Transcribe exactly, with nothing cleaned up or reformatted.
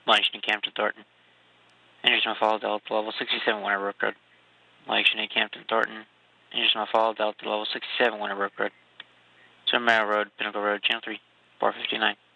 Launching in Campton Thornton. Engines will follow Delta level sixty-seven Winter Brook Road. Launching in Campton Thornton. Engines will follow Delta level sixty-seven Winter Brook Road. Swim Road, Pinnacle Road, Channel three, four fifty-nine.